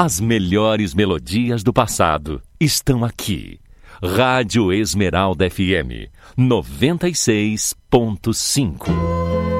As melhores melodias do passado estão aqui. Rádio Esmeralda FM 96.5.